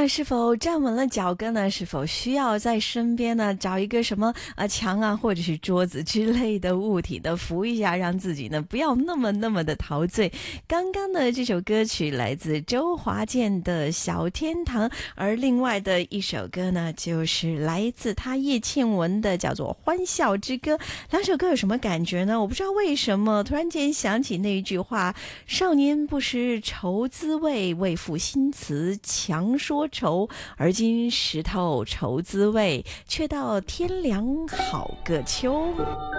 是否站稳了脚跟呢？是否需要在身边呢找一个什么墙啊，或者是桌子之类的物体的扶一下，让自己呢不要那么的陶醉。刚刚的这首歌曲来自周华健的《小天堂》，而另外的一首歌呢，就是来自他叶倩文的，叫做《欢笑之歌》。两首歌有什么感觉呢？我不知道为什么突然间想起那一句话：少年不识愁滋味，为赋新词强说愁。而今识透愁滋味，却道天凉好个秋。